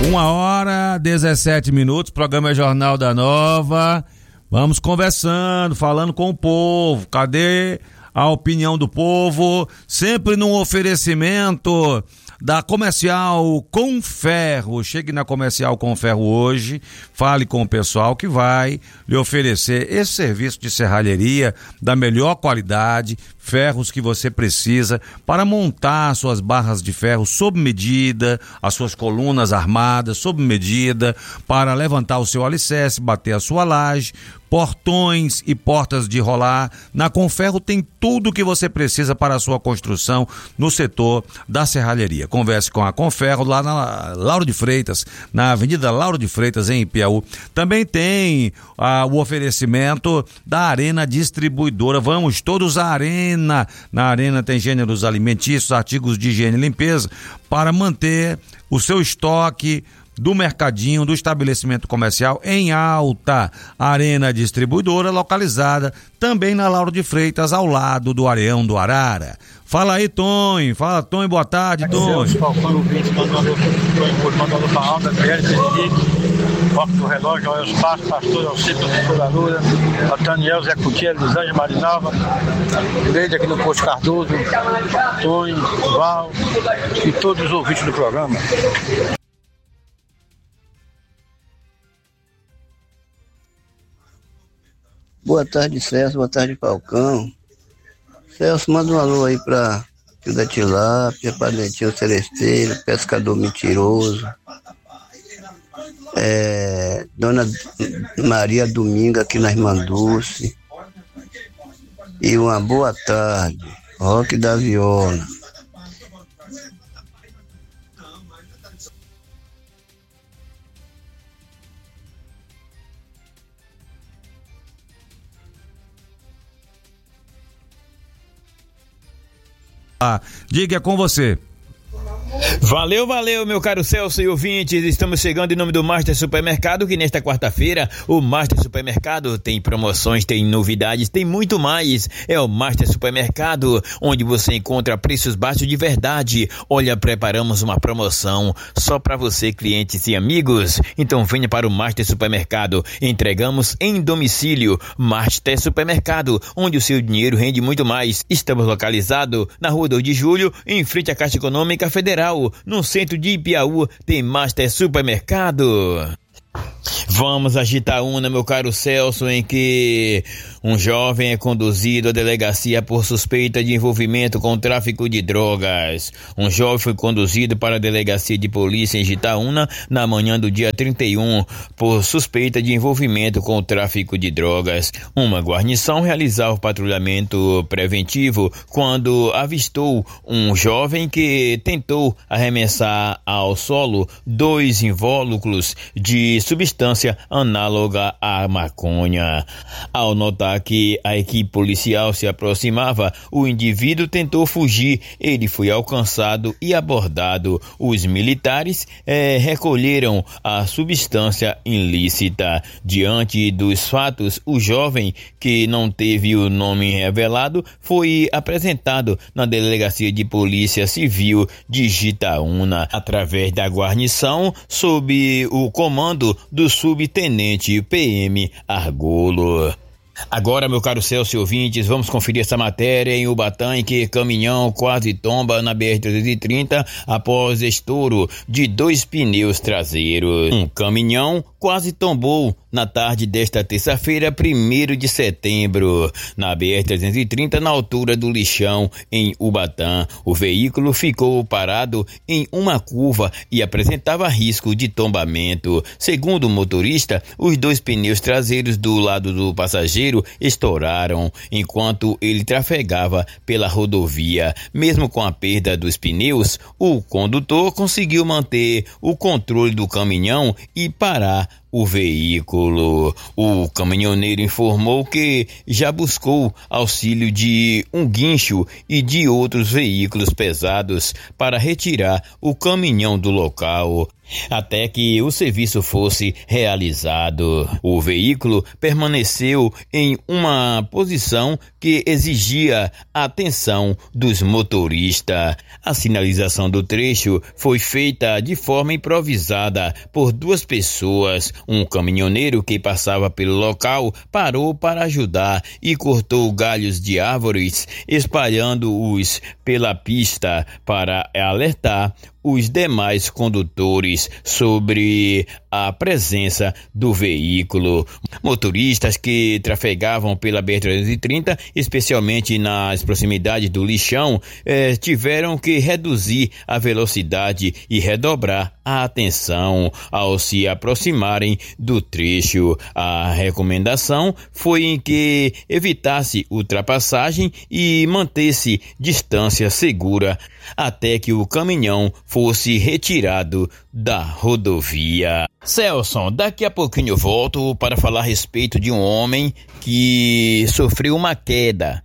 1h17, programa é Jornal da Nova. Vamos conversando, falando com o povo. Cadê a opinião do povo? Sempre num oferecimento da Comercial Conferro. Chegue na Comercial Conferro hoje, fale com o pessoal que vai lhe oferecer esse serviço de serralheria da melhor qualidade, ferros que você precisa para montar suas barras de ferro sob medida, as suas colunas armadas sob medida, para levantar o seu alicerce, bater a sua laje, portões e portas de rolar. Na Conferro tem tudo o que você precisa para a sua construção no setor da serralheria. Converse com a Conferro lá na Lauro de Freitas, na Avenida Lauro de Freitas, em Ipiaú. Também tem o oferecimento da Arena Distribuidora. Vamos todos à Arena. Na Arena tem gêneros alimentícios, artigos de higiene e limpeza para manter o seu estoque do mercadinho, do estabelecimento comercial em alta. Arena Distribuidora, localizada também na Lauro de Freitas, ao lado do Areão do Arara. Fala aí, Tonho. Fala, Tonho. Boa tarde, Tonho. Foco do Relógio, Olha os Passos, Pastor Alcito, Furadora, Daniel Zé Cutiel, dos Anjos Marinalva, Leide aqui no Posto Cardoso, Tonho, Val e todos os ouvintes do programa. Boa tarde, Celso. Boa tarde, Falcão. Celso, manda um alô aí pra Tio da Tilápia, pra Netinho Celesteiro, Pescador Mentiroso, Dona Maria Dominga aqui na Irmã Dulce. E uma boa tarde, Roque da Viola. Diga, é com você. Valeu, meu caro Celso e ouvintes, estamos chegando em nome do Master Supermercado, que nesta quarta-feira o Master Supermercado tem promoções, tem novidades, tem muito mais. É o Master Supermercado, onde você encontra preços baixos de verdade. Olha, preparamos uma promoção só para você, clientes e amigos. Então venha para o Master Supermercado, entregamos em domicílio. Master Supermercado, onde o seu dinheiro rende muito mais. Estamos localizados na Rua 2 de Julho, em frente à Caixa Econômica Federal. No centro de Ipiaú tem Master Supermercado. Vamos a Jitaúna, meu caro Celso, em que um jovem é conduzido à delegacia por suspeita de envolvimento com tráfico de drogas. Um jovem foi conduzido para a delegacia de polícia em Jitaúna na manhã do dia 31 por suspeita de envolvimento com o tráfico de drogas. Uma guarnição realizava o patrulhamento preventivo quando avistou um jovem que tentou arremessar ao solo 2 invólucros de substância análoga à maconha. Ao notar que a equipe policial se aproximava, o indivíduo tentou fugir. Ele foi alcançado e abordado. Os militares recolheram a substância ilícita. Diante dos fatos, o jovem, que não teve o nome revelado, foi apresentado na Delegacia de Polícia Civil de Jitaúna, através da guarnição, sob o comando do subtenente PM Argolo. Agora, meu caro Celso e ouvintes, vamos conferir essa matéria em Ubatã, em que caminhão quase tomba na BR-330 após estouro de 2 pneus traseiros. Um caminhão quase tombou na tarde desta terça-feira, 1º de setembro, na BR-330, na altura do Lixão, em Ubatã. O veículo ficou parado em uma curva e apresentava risco de tombamento. Segundo o motorista, os 2 pneus traseiros do lado do passageiro estouraram enquanto ele trafegava pela rodovia. Mesmo com a perda dos pneus, o condutor conseguiu manter o controle do caminhão e parar o veículo. O caminhoneiro informou que já buscou auxílio de um guincho e de outros veículos pesados para retirar o caminhão do local, até que o serviço fosse realizado. O veículo permaneceu em uma posição que exigia a atenção dos motoristas. A sinalização do trecho foi feita de forma improvisada por duas pessoas. Um caminhoneiro que passava pelo local parou para ajudar e cortou galhos de árvores, espalhando-os pela pista para alertar os demais condutores sobre a presença do veículo. Motoristas que trafegavam pela BR-330, especialmente nas proximidades do lixão, tiveram que reduzir a velocidade e redobrar a atenção ao se aproximarem do trecho. A recomendação foi em que evitasse ultrapassagem e mantesse distância segura até que o caminhão fosse retirado da rodovia. Celson, daqui a pouquinho eu volto para falar a respeito de um homem que sofreu uma queda.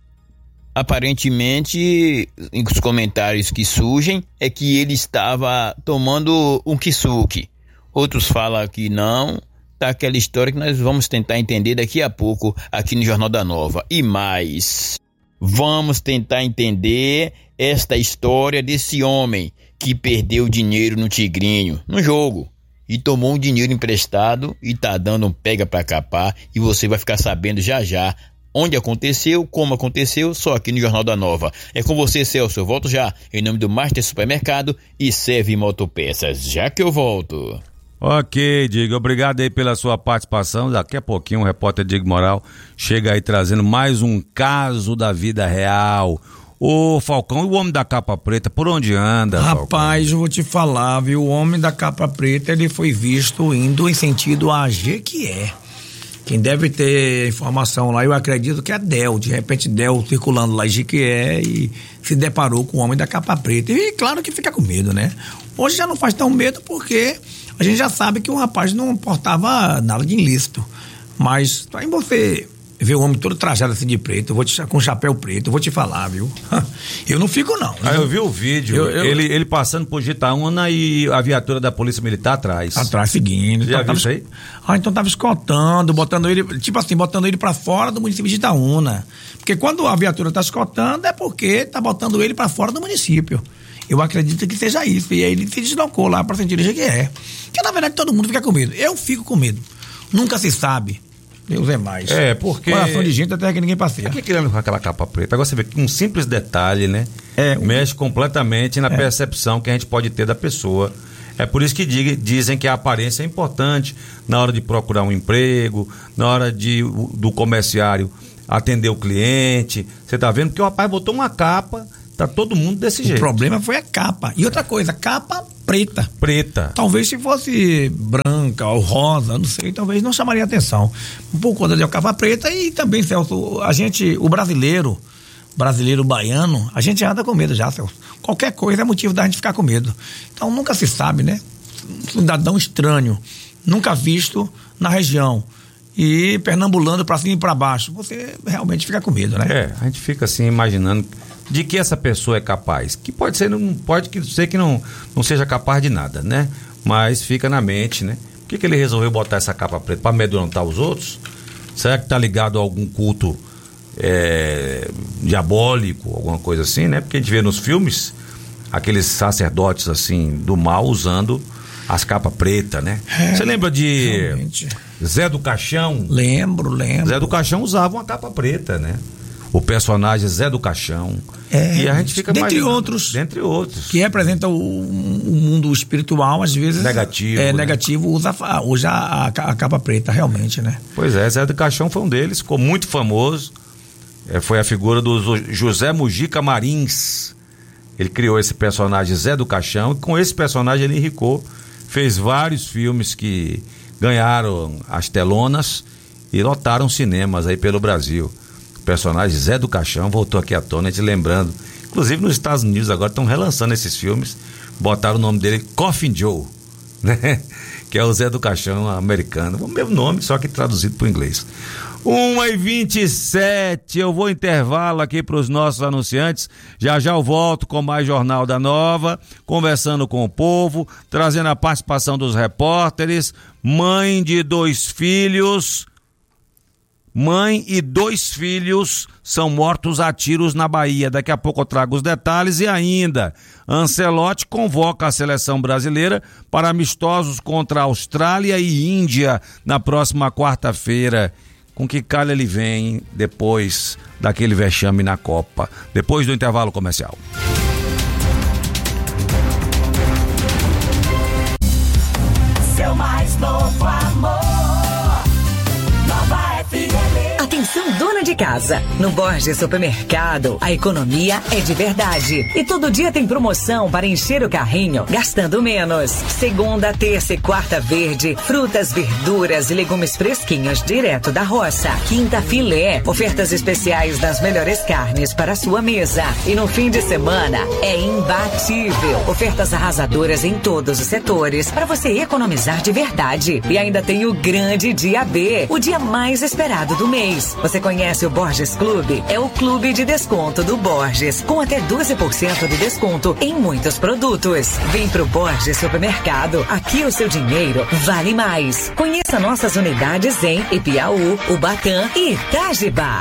Aparentemente, os comentários que surgem é que ele estava tomando um kisuke. Outros falam que não. Tá aquela história que nós vamos tentar entender daqui a pouco aqui no Jornal da Nova. E mais, vamos tentar entender esta história desse homem que perdeu dinheiro no Tigrinho, no jogo, e tomou um dinheiro emprestado e tá dando um pega pra capar, e você vai ficar sabendo já já onde aconteceu, como aconteceu, só aqui no Jornal da Nova. É com você, Celso, eu volto já, em nome do Master Supermercado e Serve Motopeças, já que eu volto. Ok, Diego, obrigado aí pela sua participação. Daqui a pouquinho o repórter Diego Moral chega aí trazendo mais um caso da vida real. Ô Falcão, e o homem da capa preta, por onde anda? Rapaz, eu vou te falar, viu? O homem da capa preta, ele foi visto indo em sentido a Jequié. Quem deve ter informação lá, eu acredito que é Del. De repente, Del circulando lá em Jequié e se deparou com o homem da capa preta. E claro que fica com medo, né? Hoje já não faz tão medo porque a gente já sabe que o rapaz não portava nada de ilícito. Mas aí você vê o homem todo trajado assim de preto, com chapéu preto, eu vou te falar, viu? Eu não fico, não. Ah, eu vi o vídeo, ele passando por Jitaúna e a viatura da Polícia Militar atrás. Atrás, seguindo. Já viu isso aí? Então tava escoltando, botando ele, tipo assim, botando ele pra fora do município de Jitaúna. Porque quando a viatura tá escoltando, é porque tá botando ele pra fora do município. Eu acredito que seja isso. E aí ele se deslocou lá pra sentir o Jequié. Que na verdade todo mundo fica com medo. Eu fico com medo. Nunca se sabe. Deus é mais. É, porque... Coração de gente até que ninguém passeia. Por que ele anda com aquela capa preta? Agora você vê que um simples detalhe, né? Mexe completamente na percepção que a gente pode ter da pessoa. É por isso que dizem que a aparência é importante na hora de procurar um emprego, na hora do comerciário atender o cliente. Você tá vendo que o rapaz botou uma capa, tá todo mundo desse jeito. O problema foi a capa. E outra coisa, capa preta. Preta. Talvez se fosse branca ou rosa, não sei, talvez não chamaria atenção. Por conta de capa preta e também, Celso, o brasileiro baiano, a gente anda com medo já, Celso. Qualquer coisa é motivo da gente ficar com medo. Então nunca se sabe, né? Um cidadão estranho, nunca visto na região e pernambulando pra cima e pra baixo, você realmente fica com medo, né? A gente fica assim imaginando de que essa pessoa é capaz, que pode ser que não seja capaz de nada, né? Mas fica na mente, né? Por que ele resolveu botar essa capa preta? Para amedrontar os outros? Será que tá ligado a algum culto diabólico, alguma coisa assim, né? Porque a gente vê nos filmes aqueles sacerdotes assim do mal usando as capas pretas, né? Você lembra de realmente. Zé do Caixão? Lembro. Zé do Caixão usava uma capa preta, né? O personagem Zé do Caixão. E a gente fica dentre outros. Que representa o mundo espiritual, às vezes. Negativo. Negativo, usa a capa preta, realmente, né? Pois é, Zé do Caixão foi um deles, ficou muito famoso. Foi a figura do José Mujica Marins. Ele criou esse personagem Zé do Caixão, e com esse personagem ele enricou, fez vários filmes que ganharam as telonas e lotaram cinemas aí pelo Brasil. O personagem Zé do Caixão voltou aqui à tona, a gente lembrando. Inclusive nos Estados Unidos agora estão relançando esses filmes, botaram o nome dele Coffin Joe, né? que é o Zé do Caixão americano. O mesmo nome, só que traduzido para o inglês. 1h27, eu vou intervalo aqui para os nossos anunciantes. Já eu volto com mais Jornal da Nova, conversando com o povo, trazendo a participação dos repórteres. Mãe e 2 filhos são mortos a tiros na Bahia. Daqui a pouco eu trago os detalhes. E ainda, Ancelotti convoca a seleção brasileira para amistosos contra a Austrália e Índia na próxima quarta-feira. Com que calha ele vem depois daquele vexame na Copa? Depois do intervalo comercial. Seu mais novo amor. Nova FM. Atenção, dona de casa. No Borges Supermercado, a economia é de verdade. E todo dia tem promoção para encher o carrinho, gastando menos. Segunda, terça e quarta verde, frutas, verduras e legumes fresquinhos direto da roça. Quinta, filé, ofertas especiais das melhores carnes para a sua mesa. E no fim de semana, é imbatível. Ofertas arrasadoras em todos os setores para você economizar de verdade. E ainda tem o grande dia B, o dia mais esperado do mês. Você conhece o Borges Clube? É o clube de desconto do Borges, com até 12% de desconto em muitos produtos. Vem pro Borges Supermercado, aqui o seu dinheiro vale mais. Conheça nossas unidades em Ipiaú, Ubatã e Itajibá.